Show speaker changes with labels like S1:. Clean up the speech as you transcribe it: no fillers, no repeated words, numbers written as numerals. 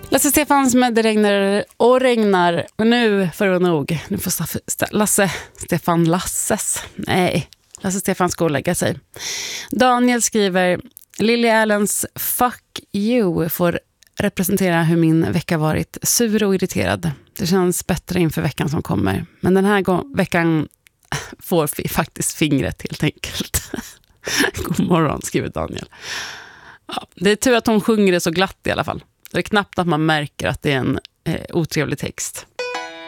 S1: Lasse Stefans med Det regnar och regnar. Och nu får det nog. Nu får Lasse Stefans gå och lägga sig. Daniel skriver: Lily Allens Fuck You får representera hur min vecka varit sur och irriterad. Det känns bättre inför veckan som kommer. Men den här veckan får vi faktiskt fingret helt enkelt. God morgon, skriver Daniel. Ja, det är tur att hon sjunger det så glatt i alla fall. Det är knappt att man märker att det är en otrevlig text.